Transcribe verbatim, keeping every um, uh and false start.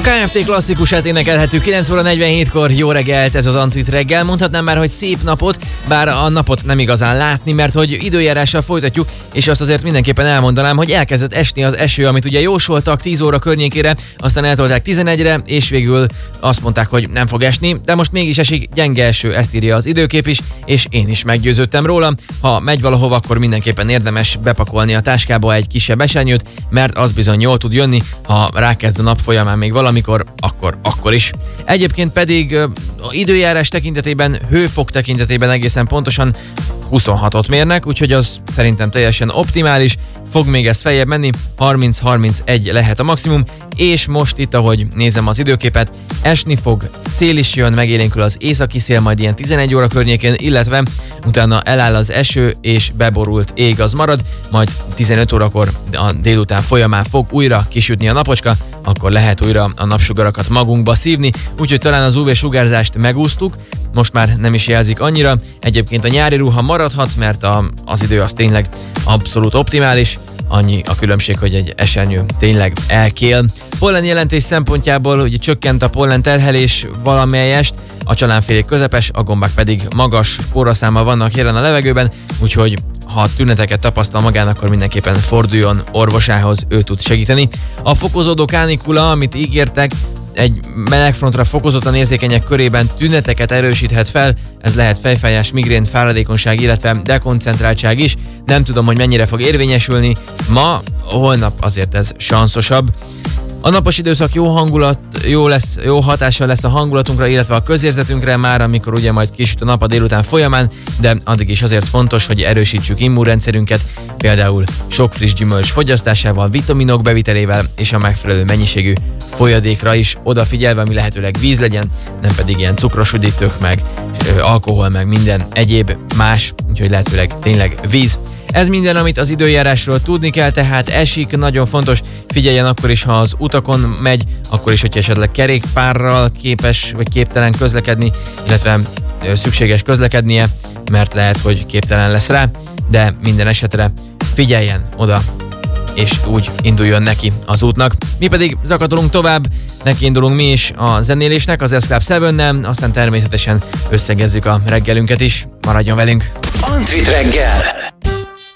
ká ef té klasszikusát énekelhető kilenc óra negyvenhétkor. Jó reggelt, ez az Antrit reggel. Mondhatnám már, hogy szép napot, bár a napot nem igazán látni, mert hogy időjárással folytatjuk, és azt azért mindenképpen elmondanám, hogy elkezdett esni az eső, amit ugye jósoltak tíz óra környékére, aztán eltolták tizenegyre, és végül azt mondták, hogy nem fog esni, de most mégis esik, gyenge eső, ezt írja az időkép is, és én is meggyőződtem róla. Ha megy valahova, akkor mindenképpen érdemes bepakolni a táskába egy kisebb esernyőt, mert az bizony jól tud jönni, ha rákezd a nap folyamán még valamikor, akkor, akkor is. Egyébként pedig a időjárás tekintetében, hőfok tekintetében egészen pontosan huszonhatot mérnek, úgyhogy az szerintem teljesen optimális. Fog még ez feljebb menni, harminc-harmincegy lehet a maximum, és most itt, ahogy nézem az időképet, esni fog, szél is jön, megélénkül az északi szél majd ilyen tizenegy óra környékén, illetve utána eláll az eső, és beborult ég az marad, majd tizenöt órakor a délután folyamán fog újra kisütni a napocska, akkor lehet újra a napsugarakat magunkba szívni, úgyhogy talán az ú vé-sugárzást megúsztuk, most már nem is jelzik annyira. Egyébként a nyári ruha maradhat, mert a, az idő az tényleg abszolút optimális, annyi a különbség, hogy egy esernyő tényleg elkél. Pollen jelentés szempontjából ugye csökkent a pollen terhelés valamelyest, a csalánfélék közepes, a gombák pedig magas spóraszámmal vannak jelen a levegőben, úgyhogy ha tüneteket tapasztal magának, akkor mindenképpen forduljon orvosához, ő tud segíteni. A fokozódó kánikula, amit ígértek, egy melegfrontra fokozottan érzékenyek körében tüneteket erősíthet fel, ez lehet fejfájás, migrén, fáradékonyság, illetve dekoncentráltság is. Nem tudom, hogy mennyire fog érvényesülni ma, holnap azért ez sanszosabb. A napos időszak jó hangulat, jó, lesz, jó hatással lesz a hangulatunkra, illetve a közérzetünkre már, amikor ugye majd kisüt a nap a délután folyamán, de addig is azért fontos, hogy erősítsük immunrendszerünket, például sok friss gyümölcs fogyasztásával, vitaminok bevitelével és a megfelelő mennyiségű folyadékra is odafigyelve, ami lehetőleg víz legyen, nem pedig ilyen cukros üdítők, meg ö, alkohol, meg minden egyéb más, úgyhogy lehetőleg tényleg víz. Ez minden, amit az időjárásról tudni kell, tehát esik, nagyon fontos, figyeljen akkor is, ha az utakon megy, akkor is, hogyha esetleg kerékpárral képes vagy képtelen közlekedni, illetve szükséges közlekednie, mert lehet, hogy képtelen lesz rá, de minden esetre figyeljen oda, és úgy induljon neki az útnak. Mi pedig zakatolunk tovább, neki indulunk mi is a zenélésnek, az S Club hetennel, aztán természetesen összegezzük a reggelünket is. Maradjon velünk! Antrit reggel!